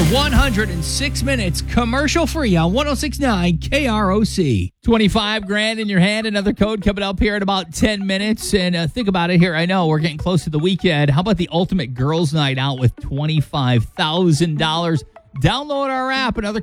106 minutes commercial free on 106.9 KROC. 25 grand in your hand. Another code coming up here in about 10 minutes. And think about it here. I know we're getting close to the weekend. How about the ultimate girls' night out with $25,000? Download our app. Another